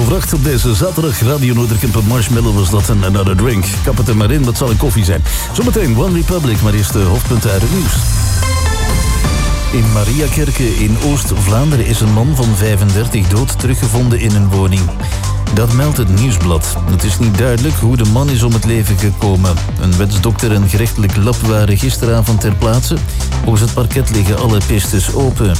gebracht op deze zaterdag. Radio Noorderkempen Marshmallow was dat een Another Drink. Kap het er maar in, dat zal een koffie zijn. Zometeen One Republic, maar eerst de hoofdpunten uit het nieuws. In Mariakerke in Oost-Vlaanderen is een man van 35 dood teruggevonden in een woning. Dat meldt het Nieuwsblad. Het is niet duidelijk hoe de man is om het leven gekomen. Een wetsdokter en gerechtelijk lab waren gisteravond ter plaatse. Volgens het parket liggen alle pistes open.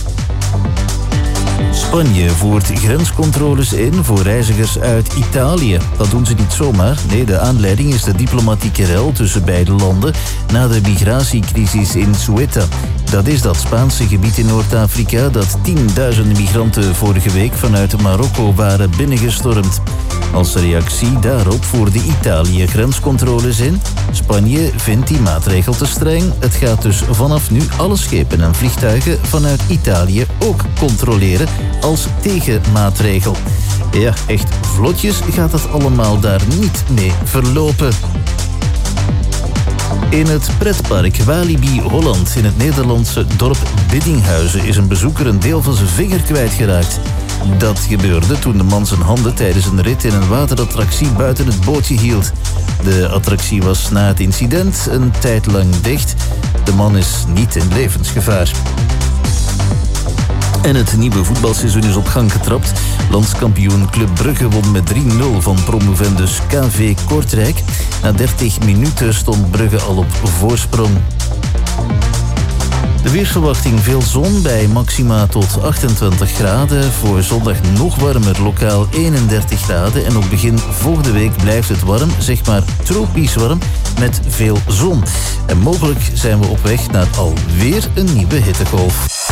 Spanje voert grenscontroles in voor reizigers uit Italië. Dat doen ze niet zomaar. Nee, de aanleiding is de diplomatieke rel tussen beide landen na de migratiecrisis in Ceuta. Dat is dat Spaanse gebied in Noord-Afrika dat tienduizenden migranten vorige week vanuit Marokko waren binnengestormd. Als reactie daarop voerde Italië grenscontroles in. Spanje vindt die maatregel te streng. Het gaat dus vanaf nu alle schepen en vliegtuigen vanuit Italië ook controleren als tegenmaatregel. Ja, echt vlotjes gaat het allemaal daar niet mee verlopen. In het pretpark Walibi Holland in het Nederlandse dorp Biddinghuizen is een bezoeker een deel van zijn vinger kwijtgeraakt. Dat gebeurde toen de man zijn handen tijdens een rit in een waterattractie buiten het bootje hield. De attractie was na het incident een tijd lang dicht. De man is niet in levensgevaar. En het nieuwe voetbalseizoen is op gang getrapt. Landskampioen Club Brugge won met 3-0 van promovendus KV Kortrijk. Na 30 minuten stond Brugge al op voorsprong. De weersverwachting: veel zon bij maxima tot 28 graden. Voor zondag nog warmer, lokaal 31 graden. En ook begin volgende week blijft het warm, zeg maar tropisch warm, met veel zon. En mogelijk zijn we op weg naar alweer een nieuwe hittegolf.